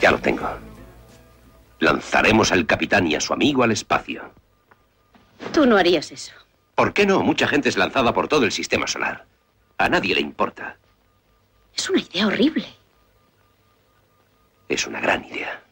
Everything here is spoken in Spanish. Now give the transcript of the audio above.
Ya lo tengo. Lanzaremos al capitán y a su amigo al espacio. Tú no harías eso. ¿Por qué no? Mucha gente es lanzada por todo el sistema solar. A nadie le importa. Es una idea horrible. Es una gran idea.